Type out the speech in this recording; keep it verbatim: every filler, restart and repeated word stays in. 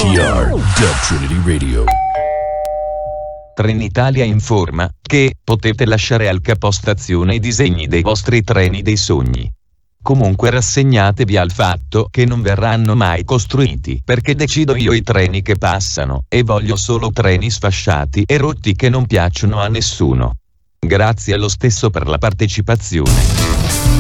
T R, Dub Trinity Radio. Trenitalia informa che potete lasciare al capostazione i disegni dei vostri treni dei sogni. Comunque rassegnatevi al fatto che non verranno mai costruiti, perché decido io i treni che passano, e voglio solo treni sfasciati e rotti che non piacciono a nessuno. Grazie allo stesso per la partecipazione.